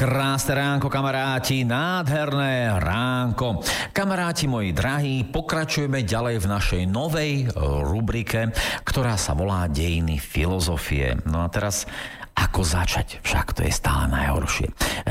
Krásne ránko, kamaráti, nádherné ránko. Kamaráti moji drahí, pokračujeme ďalej v našej novej rubrike, ktorá sa volá Dejiny filozofie. No a teraz, ako začať? Však to je stále najhoršie.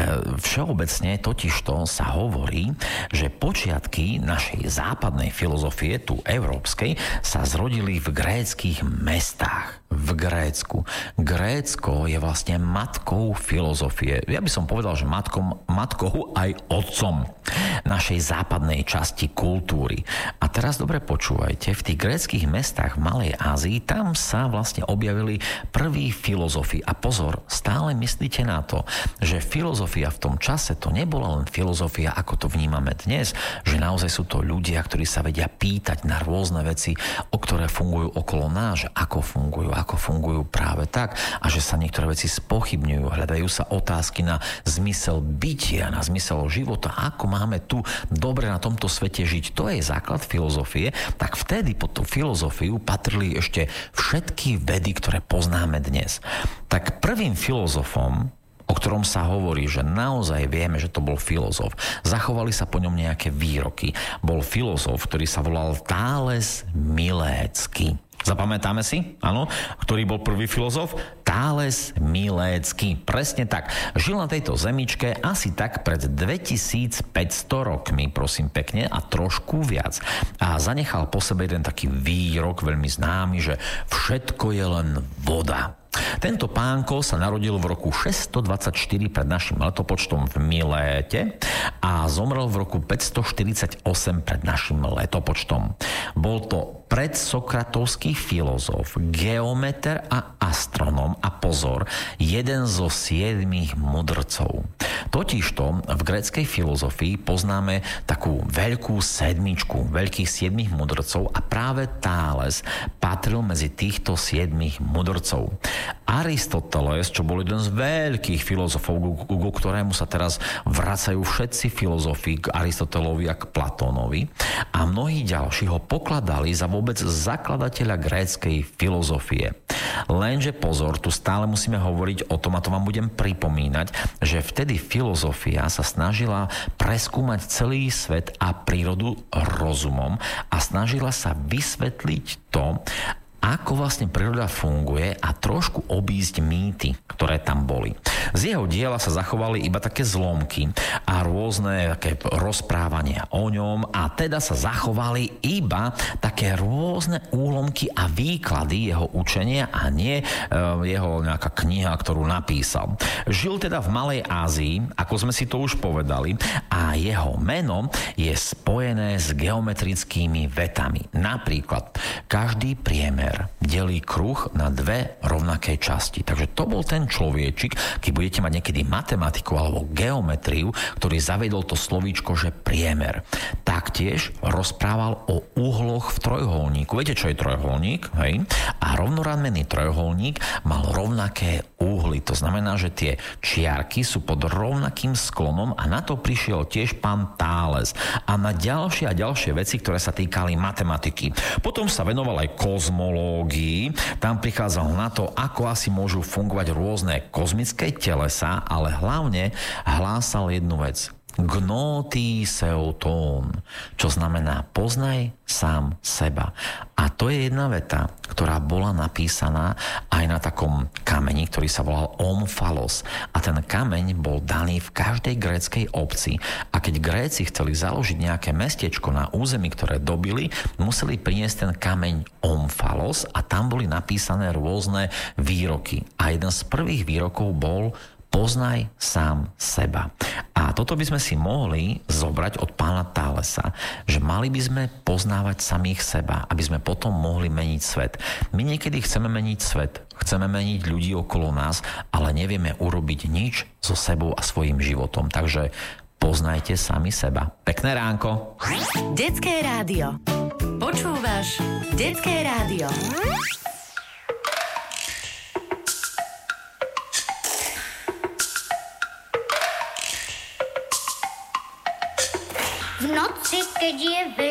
Všeobecne totižto sa hovorí, že počiatky našej západnej filozofie, tu európskej, sa zrodili v gréckych mestách. V Grécku. Grécko je vlastne matkou filozofie. Ja by som povedal, že matkou aj otcom našej západnej časti kultúry. A teraz dobre počúvajte, v tých gréckych mestách v Malej Ázii, tam sa vlastne objavili prví filozofi. A pozor, stále myslíte na to, že filozofia v tom čase to nebola len filozofia, ako to vnímame dnes, že naozaj sú to ľudia, ktorí sa vedia pýtať na rôzne veci, o ktoré fungujú okolo nás, že ako fungujú práve tak a že sa niektoré veci spochybňujú, hľadajú sa otázky na zmysel bytia, na zmysel života, ako máme tu dobre na tomto svete žiť. To je základ filozofie, tak vtedy pod tú filozofiu patrili ešte všetky vedy, ktoré poznáme dnes. Tak prvým filozofom, o ktorom sa hovorí, že naozaj vieme, že to bol filozof, zachovali sa po ňom nejaké výroky, bol filozof, ktorý sa volal Thales Milécky. Zapamätáme si? Áno. Ktorý bol prvý filozof? Thales Milécky. Presne tak. Žil na tejto zemičke asi tak pred 2500 rokmi, prosím pekne, a trošku viac. A zanechal po sebe jeden taký výrok, veľmi známy, že všetko je len voda. Tento pánko sa narodil v roku 624 pred našim letopočtom v Miléte a zomrel v roku 548 pred našim letopočtom. Bol to predsokratovský filozof, geometer a astronóm a pozor, jeden zo 7 mudrcov. Totižto v gréckej filozofii poznáme takú veľkú sedmičku, veľkých 7 mudrcov a práve Thales patril medzi týchto 7 mudrcov. Aristoteles, čo bol jeden z veľkých filozofov, ku ktorému sa teraz vracajú všetci filozofi k Aristotelovi a k Platónovi a mnohí ďalší ho pokladali za vôbec zakladateľa gréckej filozofie. Lenže pozor, tu stále musíme hovoriť o tom, a to vám budem pripomínať, že vtedy filozofia sa snažila preskúmať celý svet a prírodu rozumom a snažila sa vysvetliť to, ako vlastne príroda funguje a trošku obísť mýty, ktoré tam boli. Z jeho diela sa zachovali iba také zlomky a rôzne také rozprávania o ňom a teda sa zachovali iba také rôzne úlomky a výklady jeho učenia a nie jeho nejaká kniha, ktorú napísal. Žil teda v Malej Ázii, ako sme si to už povedali, a jeho meno je spojené s geometrickými vetami. Napríklad, každý priemer delí kruh na dve rovnaké časti. Takže to bol ten človečik, keď budete mať niekedy matematiku alebo geometriu, ktorý zavedol to slovíčko, že priemer. Taktiež rozprával o uhloch v trojuholníku. Viete, čo je trojuholník? Hej? A rovnoranmený trojuholník mal rovnaké uhly. To znamená, že tie čiarky sú pod rovnakým sklonom a na to prišiel tiež pán Thales. A na ďalšie a ďalšie veci, ktoré sa týkali matematiky. Potom sa venoval aj kozmológii. Tam prichádzal na to, ako asi môžu fungovať rôzne kozmické telesá, ale hlavne hlásal jednu vec. Gnótiseuton, čo znamená poznaj sám seba. A to je jedna veta, ktorá bola napísaná aj na takom kameni, ktorý sa volal Omphalos. A ten kameň bol daný v každej gréckej obci. A keď Gréci chceli založiť nejaké mestečko na území, ktoré dobili, museli priniesť ten kameň Omphalos a tam boli napísané rôzne výroky. A jeden z prvých výrokov bol poznaj sám seba. A toto by sme si mohli zobrať od pána Thalesa, že mali by sme poznávať samých seba, aby sme potom mohli meniť svet. My niekedy chceme meniť svet, chceme meniť ľudí okolo nás, ale nevieme urobiť nič so sebou a svojím životom. Takže poznajte sami seba. Pekné ránko. Detské rádio. Počúvaš Detské rádio. V noci, keď je